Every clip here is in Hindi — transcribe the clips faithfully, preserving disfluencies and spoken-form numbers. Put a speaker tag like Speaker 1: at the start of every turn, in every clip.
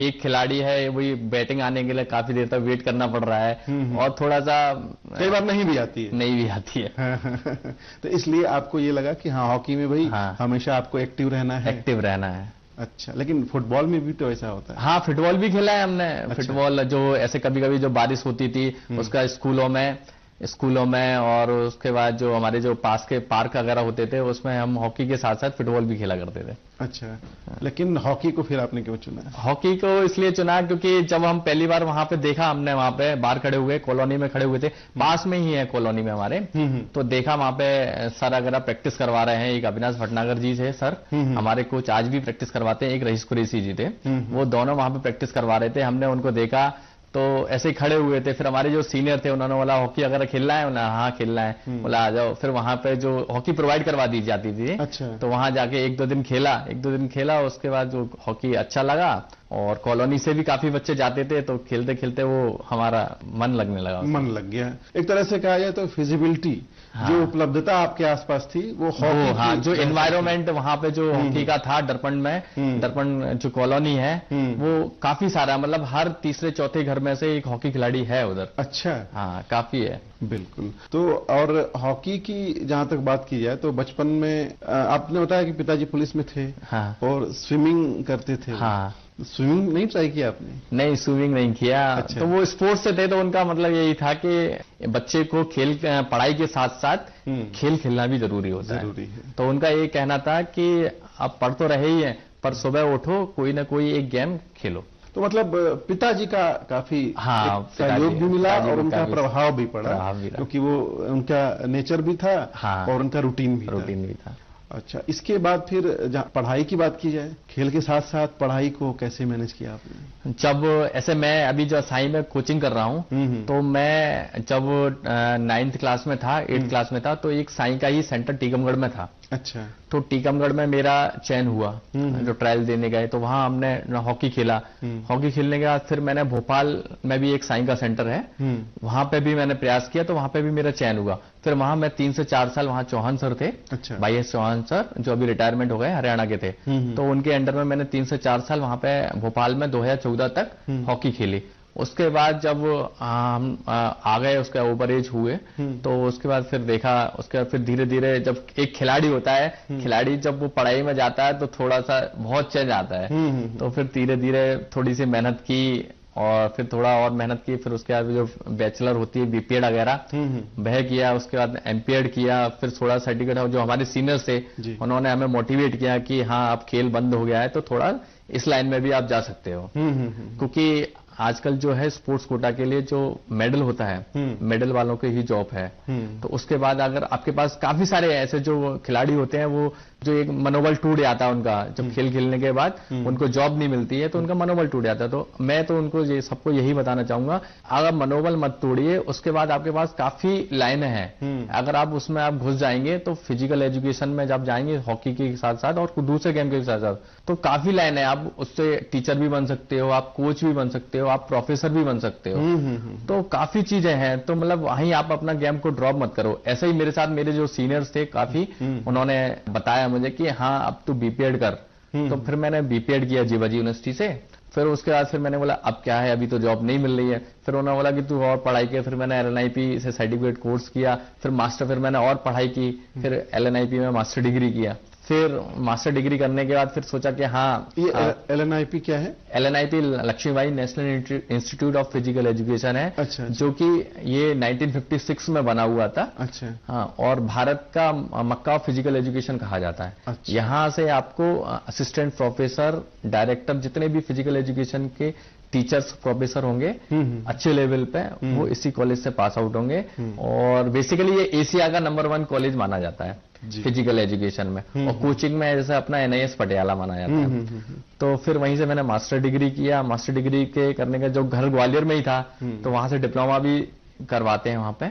Speaker 1: एक खिलाड़ी है वही बैटिंग आने के लिए काफी देर तक वेट करना पड़ रहा है और थोड़ा सा
Speaker 2: कई बार नहीं भी आती है
Speaker 1: नहीं भी आती है
Speaker 2: तो इसलिए आपको ये लगा कि हाँ हॉकी में भाई हाँ। हमेशा आपको एक्टिव रहना है
Speaker 1: एक्टिव रहना है।
Speaker 2: अच्छा, लेकिन फुटबॉल में भी तो ऐसा होता है?
Speaker 1: हाँ, फुटबॉल भी खेला है हमने। अच्छा। फुटबॉल जो ऐसे कभी कभी जो बारिश होती थी उसका स्कूलों में स्कूलों में और उसके बाद जो हमारे जो पास के पार्क वगैरह होते थे उसमें हम हॉकी के साथ साथ फुटबॉल भी खेला करते थे।
Speaker 2: अच्छा, लेकिन हॉकी को फिर आपने क्यों चुना?
Speaker 1: हॉकी को इसलिए चुना क्योंकि जब हम पहली बार वहां पे देखा, हमने वहां पे बाहर खड़े हुए कॉलोनी में खड़े हुए थे, पास में ही है कॉलोनी में हमारे, तो देखा वहां पे सर वगैरह प्रैक्टिस करवा रहे हैं। एक अविनाश भटनागर जी थे सर, हमारे कोच आज भी प्रैक्टिस करवाते हैं। एक रईस कुरैशी जी थे, वो दोनों वहां पे प्रैक्टिस करवा रहे थे। हमने उनको देखा तो ऐसे ही खड़े हुए थे। फिर हमारे जो सीनियर थे उन्होंने बोला हॉकी अगर खेलना है, बोला हाँ खेलना है, बोला आ जाओ। फिर वहां पे जो हॉकी प्रोवाइड करवा दी जाती थी। अच्छा। तो वहां जाके एक दो दिन खेला एक दो दिन खेला उसके बाद जो हॉकी अच्छा लगा और कॉलोनी से भी काफी बच्चे जाते थे, तो खेलते खेलते वो हमारा मन लगने लगा।
Speaker 2: मन लग गया। एक तरह से कहा जाए तो फिजिबिलिटी, हाँ। जो उपलब्धता आपके आसपास थी वो हॉकी,
Speaker 1: हाँ, जो एनवायरमेंट वहां पे जो हॉकी का था दर्पण में, दर्पण जो कॉलोनी है वो काफी सारा, मतलब हर तीसरे चौथे घर में से एक हॉकी खिलाड़ी है उधर।
Speaker 2: अच्छा,
Speaker 1: हाँ काफी है।
Speaker 2: बिल्कुल। तो और हॉकी की जहां तक बात की जाए तो बचपन में आपने बताया कि पिताजी पुलिस में थे, हाँ। और स्विमिंग करते थे। हाँ। स्विमिंग नहीं ट्राई किया आपने?
Speaker 1: नहीं, स्विमिंग नहीं किया। अच्छा। तो वो स्पोर्ट्स से थे तो उनका मतलब यही था कि बच्चे को खेल पढ़ाई के साथ साथ खेल खेलना भी जरूरी होता है। जरूरी है। तो उनका ये कहना था कि आप पढ़ तो रहे ही हैं पर सुबह उठो कोई ना कोई एक गेम खेलो।
Speaker 2: तो मतलब पिताजी का काफी
Speaker 1: हाँ,
Speaker 2: सहयोग भी मिला और उनका प्रभाव भी पड़ा, क्योंकि वो उनका नेचर भी था, हाँ, और उनका रूटीन भी
Speaker 1: रूटीन भी था।
Speaker 2: अच्छा, इसके बाद फिर पढ़ाई की बात की जाए, खेल के साथ साथ पढ़ाई को कैसे मैनेज किया आपने?
Speaker 1: जब ऐसे मैं अभी जो साई में कोचिंग कर रहा हूँ, तो मैं जब नाइन्थ क्लास में था, एट्थ क्लास में था, तो एक साई का ही सेंटर टीकमगढ़ में था।
Speaker 2: अच्छा।
Speaker 1: तो टीकमगढ़ में मेरा चयन हुआ, जो ट्रायल देने गए तो वहां हमने हॉकी खेला। हॉकी खेलने के बाद फिर मैंने भोपाल में भी एक साई का सेंटर है, वहां पे भी मैंने प्रयास किया, तो वहां पे भी मेरा चयन हुआ। फिर वहां मैं तीन से चार साल वहां चौहान सर थे। अच्छा। वाई एस चौहान सर जो अभी रिटायरमेंट हो गए, हरियाणा के थे, तो उनके अंडर में मैंने तीन से चार साल वहां पे भोपाल में दो हजार चौदह तक हॉकी खेली। उसके बाद जब हम आ गए, उसके ओवर एज हुए, तो उसके बाद फिर देखा, उसके बाद फिर धीरे धीरे जब एक खिलाड़ी होता है, खिलाड़ी जब वो पढ़ाई में जाता है तो थोड़ा सा बहुत चेंज आता है, तो फिर धीरे धीरे थोड़ी सी मेहनत की और फिर थोड़ा और मेहनत की। फिर उसके बाद जो बैचलर होती है बीपीएड वगैरह वह किया, उसके बाद एमपीएड किया, फिर थोड़ा सर्टिफिकेट। जो हमारे सीनियर्स थे उन्होंने हमें मोटिवेट किया कि हाँ अब खेल बंद हो गया है तो थोड़ा इस लाइन में भी आप जा सकते हो, क्योंकि आजकल जो है स्पोर्ट्स कोटा के लिए जो मेडल होता है, मेडल वालों के ही जॉब है। तो उसके बाद अगर आपके पास काफी सारे ऐसे जो खिलाड़ी होते हैं, वो जो एक मनोबल टूट जाता है उनका, जब खेल खेलने के बाद उनको जॉब नहीं मिलती है तो उनका मनोबल टूट जाता है। तो मैं तो उनको ये सबको यही बताना चाहूंगा, अगर मनोबल मत तोड़िए, उसके बाद आपके पास काफी लाइनें हैं, अगर आप उसमें आप घुस जाएंगे तो फिजिकल एजुकेशन में जब जाएंगे हॉकी के साथ साथ और दूसरे गेम के साथ साथ, तो काफी लाइन है। आप उससे टीचर भी बन सकते हो, आप कोच भी बन सकते हो, आप प्रोफेसर भी बन सकते हो, तो काफी चीजें हैं। तो मतलब वहीं आप अपना गेम को ड्रॉप मत करो। ऐसे ही मेरे साथ मेरे जो सीनियर्स थे काफी, उन्होंने बताया मुझे कि हाँ अब तू बीपीएड कर। तो फिर मैंने बीपीएड किया जीवाजी यूनिवर्सिटी से। फिर उसके बाद फिर मैंने बोला अब क्या है, अभी तो जॉब नहीं मिल रही है। फिर उन्होंने बोला कि तू और पढ़ाई के, फिर मैंने एलएनआईपी से सर्टिफिकेट कोर्स किया, फिर मास्टर, फिर मैंने और पढ़ाई की, फिर एलएनआईपी में मास्टर डिग्री किया। फिर मास्टर डिग्री करने के बाद फिर सोचा कि हाँ,
Speaker 2: ये एलएनआईपी क्या है?
Speaker 1: एलएनआईपी Lakshmibai national institute of physical education है। अच्छा, अच्छा। जो कि ये नाइनटीन फिफ्टी सिक्स में बना हुआ था। अच्छा। हाँ, और भारत का मक्का ऑफ फिजिकल एजुकेशन कहा जाता है। अच्छा। यहाँ से आपको असिस्टेंट प्रोफेसर, डायरेक्टर, जितने भी फिजिकल एजुकेशन के टीचर्स प्रोफेसर होंगे अच्छे लेवल पे, वो इसी कॉलेज से पास आउट होंगे। और बेसिकली ये एशिया का नंबर वन कॉलेज माना जाता है फिजिकल एजुकेशन में, और कोचिंग में जैसे अपना एनआईएस पटियाला माना जाता है। तो फिर वहीं से मैंने मास्टर डिग्री किया। मास्टर डिग्री के करने का जो घर ग्वालियर में ही था, तो वहां से डिप्लोमा भी करवाते हैं वहां पे,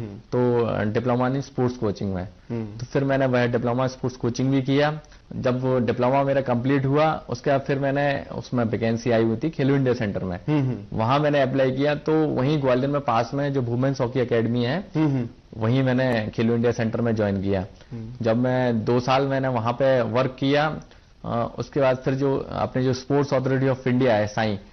Speaker 1: तो डिप्लोमा नहीं स्पोर्ट्स कोचिंग में। तो फिर मैंने वह डिप्लोमा स्पोर्ट्स कोचिंग भी किया। जब वो डिप्लोमा मेरा कंप्लीट हुआ, उसके बाद फिर मैंने उसमें वैकेंसी आई हुई थी खेलो इंडिया सेंटर में, वहां मैंने अप्लाई किया। तो वहीं ग्वालियर में पास में जो वुमेन्स हॉकी अकेडमी है, वहीं मैंने खेलो इंडिया सेंटर में ज्वाइन किया। जब मैं दो साल मैंने वहां पे वर्क किया, उसके बाद फिर जो अपने जो स्पोर्ट्स अथॉरिटी ऑफ इंडिया है साई,